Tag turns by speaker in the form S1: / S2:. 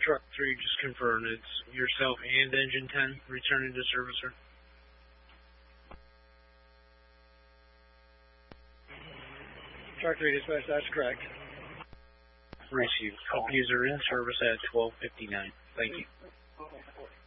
S1: Truck 3, just confirm it's yourself and Engine 10 returning to service, sir.
S2: Truck 3 dispatch, that's correct.
S1: Received. Companies are in service at 12:59. Thank you.